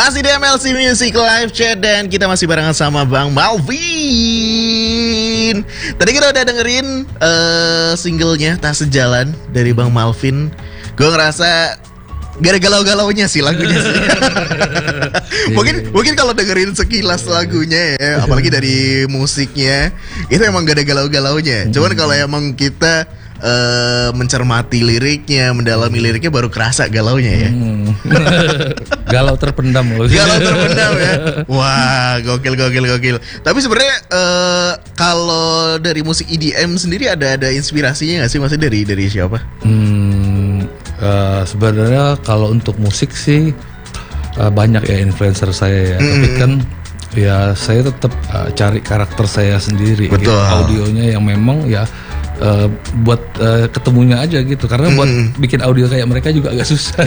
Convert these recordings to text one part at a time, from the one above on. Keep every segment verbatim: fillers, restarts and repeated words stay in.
Masih di M L C Music Live Chat dan kita masih barengan sama Bang Malvin. Tadi kita udah dengerin uh, singlenya Tak Sejalan dari Bang Malvin. Gue ngerasa gak ada galau-galaunya sih lagunya sih. Mungkin mungkin kalau dengerin sekilas lagunya ya, apalagi dari musiknya, itu emang gak ada galau-galaunya. Cuman kalau emang kita uh, mencermati liriknya, mendalami liriknya, baru kerasa galaunya ya. Hmm. Galau terpendam loh. Galau terpendam ya. Wah, gokil gokil gokil. Tapi sebenarnya uh, kalau dari musik E D M sendiri ada ada inspirasinya nggak sih? Maksudnya dari dari siapa? Hmm, uh, sebenarnya kalau untuk musik sih uh, banyak ya influencer saya ya. Mm. Tapi kan ya saya tetap uh, cari karakter saya sendiri. Betul. Gitu. Audionya yang memang ya Uh, buat uh, ketemunya aja gitu, karena buat mm. bikin audio kayak mereka juga agak susah.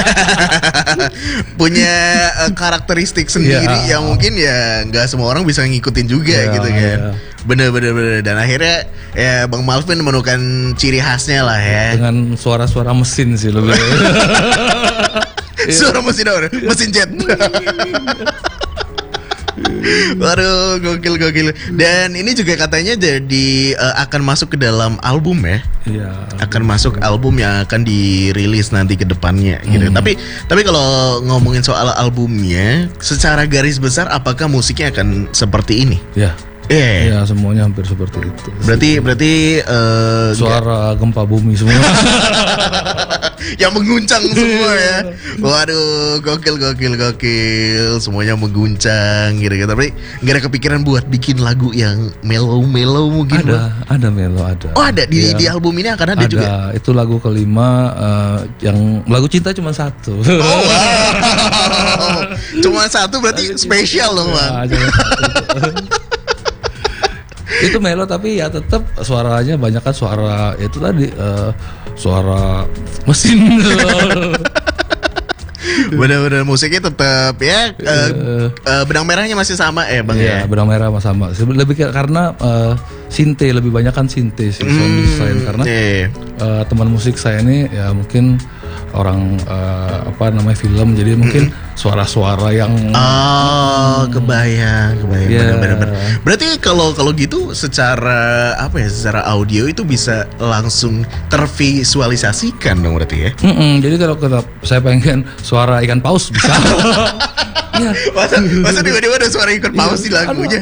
Punya uh, karakteristik sendiri yeah. yang mungkin ya nggak semua orang bisa ngikutin juga yeah, gitu kan. Yeah. Bener bener bener. Dan akhirnya ya Bang Malvin menemukan ciri khasnya lah ya. Dengan suara-suara mesin sih lebih. Suara mesin apa? Mesin jet. Waduh, gokil gokil. Dan ini juga katanya jadi uh, akan masuk ke dalam album ya. Iya. Akan masuk album yang akan dirilis nanti ke depannya gitu. Hmm. Tapi tapi kalau ngomongin soal albumnya, secara garis besar apakah musiknya akan seperti ini? Ya. Eh, ya semuanya hampir seperti itu. Berarti berarti uh, suara gak... gempa bumi semua. Yang mengguncang semua ya. Waduh, gokil gokil gokil. Semuanya mengguncang gitu. Tapi nggak ada kepikiran buat bikin lagu yang mellow-mellow mungkin? Ada, bang? Ada mellow ada. Oh ada di ya. Di album ini akan ada, ada juga. Itu lagu kelima uh, yang lagu cinta cuma satu. Oh wow. Cuma satu berarti spesial loh bang. Ya, itu melo tapi ya tetap suaranya banyak kan suara itu tadi uh, suara mesin. Bener-bener musiknya tetap ya uh, uh, benang merahnya masih sama eh bang ya. Benang merah sama lebih karena uh, sinte lebih banyak kan sinte sih sound hmm, design karena yeah. uh, teman musik saya ini ya mungkin orang uh, apa namanya film jadi mungkin mm-hmm. suara-suara yang oh kebayang kebayang yeah. benar-benar berarti kalau kalau gitu secara apa ya secara audio itu bisa langsung tervisualisasikan dong berarti ya. Mm-mm, jadi kalau saya pengen suara ikan paus bisa. Ya. masa masa tiba-tiba ada suara ikan paus di lagunya.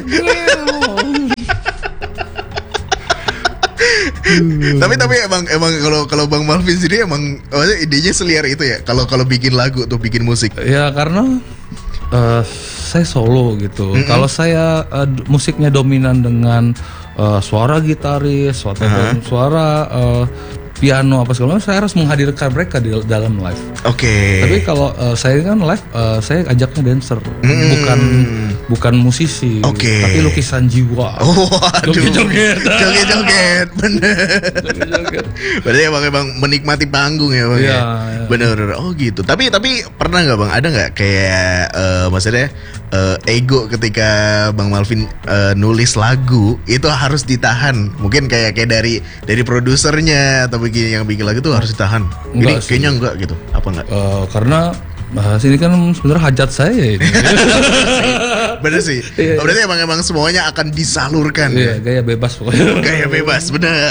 Hmm. Tapi tapi emang emang kalau kalau Bang Malvin sendiri emang maksudnya idenya seliar itu ya kalau kalau bikin lagu tuh bikin musik. Ya karena uh, saya solo gitu. Mm-hmm. Kalau saya uh, musiknya dominan dengan uh, suara gitaris, suara uh-huh. suara uh, piano apa segala macam, saya harus menghadirkan mereka di dalam live. Oke. Okay. Tapi kalau uh, saya kan live, uh, saya ajaknya dancer, mm. bukan bukan musisi. Oke. Okay. Tapi lukisan jiwa. Oh, aduh. Joget-joget. Joget-joget, bener. Joget-joget. Berarti emang emang menikmati panggung ya bang. Iya. Ya? Bener. Oh gitu. Tapi tapi pernah nggak bang? Ada nggak kayak uh, maksudnya uh, ego ketika Bang Malvin uh, nulis lagu itu harus ditahan? Mungkin kayak kayak dari dari produsernya atau bikin yang bikin lagu tuh harus ditahan. Ini kayaknya enggak gitu. Apa enggak? Uh, karena bahas ini kan sebenarnya hajat saya ini. Bener sih. Iya, oh, berarti emang emang semuanya akan disalurkan. Iya, ya? Gaya bebas pokoknya. Gaya bebas, bener.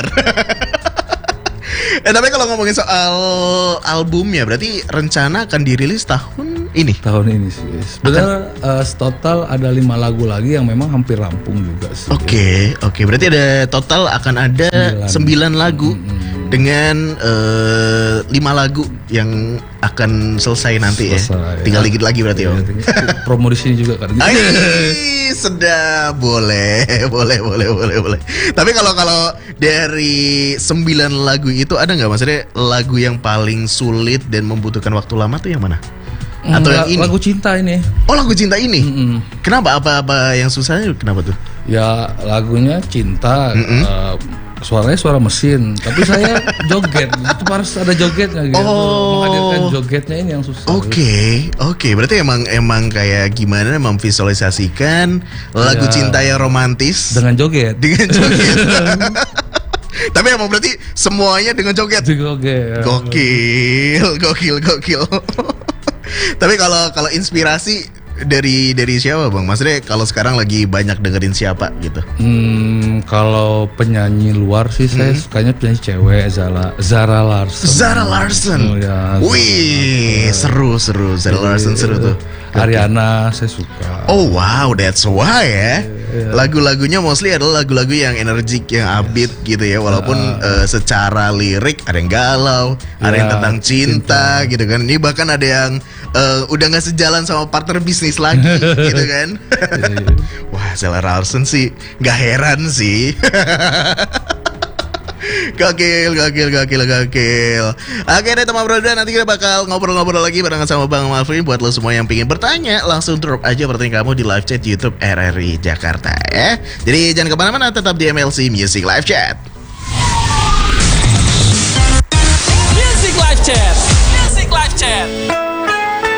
Eh tapi kalau ngomongin soal albumnya, berarti rencana akan dirilis tahun ini? Tahun ini sih. Sebenarnya uh, total ada lima lagu lagi yang memang hampir rampung juga sih. Oke, okay, oke. Okay. Berarti ada total akan ada sembilan lagu hmm. dengan uh, lima lagu yang akan selesai nanti selesai, ya. Tinggal ya. Dikit lagi berarti ya. Promo di sini juga kan. Ay, sedap, boleh, boleh, boleh, boleh, boleh. Tapi kalau kalau dari sembilan lagu itu ada nggak maksudnya lagu yang paling sulit dan membutuhkan waktu lama tuh yang mana? Atau Enggak, yang ini? Lagu cinta ini. Oh lagu cinta ini. Mm-mm. Kenapa? Apa-apa yang susahnya? Kenapa tuh? Ya lagunya cinta. Uh, suaranya suara mesin. Tapi saya joget. Itu harus ada jogetnya gitu. Oh. Menghadirkan jogetnya ini yang susah. Oke, okay. oke. Okay. Berarti emang emang kayak gimana memvisualisasikan lagu ya, cinta yang romantis dengan joget. Dengan joget. Tapi emang berarti semuanya dengan joget. Joget. Gokil, gokil, gokil. Tapi kalau kalau inspirasi dari dari siapa bang? Maksudnya kalau sekarang lagi banyak dengerin siapa gitu? Hmm, kalau penyanyi luar sih saya Hmm. sukanya penyanyi cewek Zara Zara Larson. Zara Larson. Oh, ya, Wih, seru seru. Zara Larson seru tuh. Ariana saya suka. Oh wow, that's why ya. Lagu-lagunya mostly adalah lagu-lagu yang energik, yang upbeat gitu ya. Walaupun uh, secara lirik ada yang galau, ada Ya, yang tentang cinta, gitu kan. Ini bahkan ada yang uh, udah nggak sejalan sama partner bisnis lagi, gitu kan. Wah, Zara Larson sih nggak heran sih. Gokil, gokil, gokil, gokil. Oke deh teman bro, nanti kita bakal ngobrol-ngobrol lagi barengan sama Bang Malvin. Buat lo semua yang pengen bertanya, langsung drop aja pertanyaan kamu di live chat YouTube R R I Jakarta ya. Jadi jangan kemana-mana, tetap di M L C Music Live Chat.